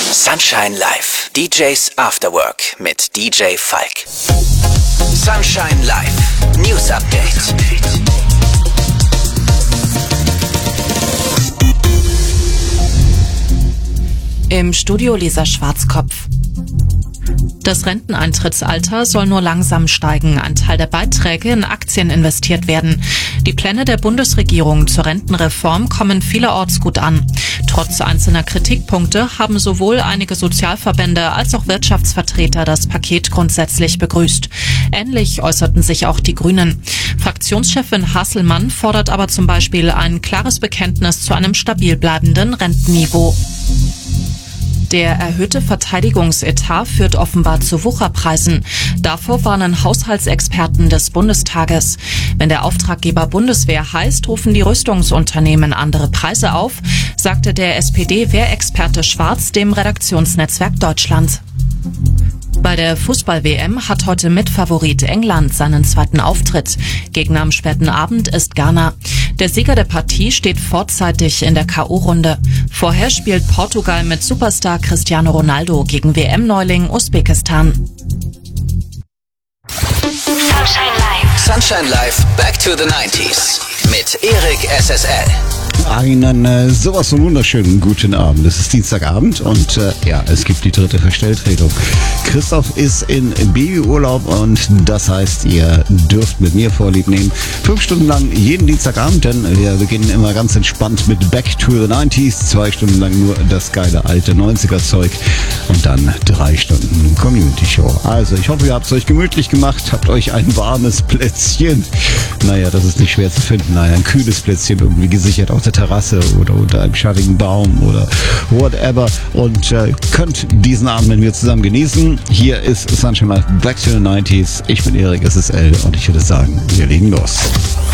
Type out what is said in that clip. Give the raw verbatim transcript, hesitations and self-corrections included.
Sunshine Live. D Js After Work mit D J Falk. Sunshine Live. News Update. Im Studio Lisa Schwarzkopf. Das Renteneintrittsalter soll nur langsam steigen. Ein Teil der Beiträge in Aktien investiert werden. Die Pläne der Bundesregierung zur Rentenreform kommen vielerorts gut an. Trotz einzelner Kritikpunkte haben sowohl einige Sozialverbände als auch Wirtschaftsvertreter das Paket grundsätzlich begrüßt. Ähnlich äußerten sich auch die Grünen. Fraktionschefin Hasselmann fordert aber zum Beispiel ein klares Bekenntnis zu einem stabil bleibenden Rentenniveau. Der erhöhte Verteidigungsetat führt offenbar zu Wucherpreisen. Davor warnen Haushaltsexperten des Bundestages. Wenn der Auftraggeber Bundeswehr heißt, rufen die Rüstungsunternehmen andere Preise auf, sagte der S P D-Wehrexperte Schwarz dem Redaktionsnetzwerk Deutschland. Bei der Fußball-W M hat heute Mitfavorit England seinen zweiten Auftritt. Gegner am späten Abend ist Ghana. Der Sieger der Partie steht vorzeitig in der K O-Runde. Vorher spielt Portugal mit Superstar Cristiano Ronaldo gegen W M-Neuling Usbekistan. Sunshine Live. Sunshine Live, Back to the nineties mit Erik S S L. Einen äh, sowas von wunderschönen guten Abend. Es ist Dienstagabend und äh, ja, es gibt die dritte Verstelltretung. Christoph ist in Babyurlaub und das heißt, ihr dürft mit mir Vorlieb nehmen. Fünf Stunden lang jeden Dienstagabend, denn wir beginnen immer ganz entspannt mit Back to the nineties. Zwei Stunden lang nur das geile alte neunziger-Zeug und dann drei Stunden Community-Show. Also ich hoffe, ihr habt es euch gemütlich gemacht, habt euch ein warmes Plätzchen, naja, das ist nicht schwer zu finden, naja, ein kühles Plätzchen irgendwie gesichert auf der Terrasse oder unter einem schattigen Baum oder whatever und äh, könnt diesen Abend mit mir zusammen genießen. Hier ist Sunshine Live Back to the nineties. Ich bin Erik S S L und ich würde sagen, wir legen los.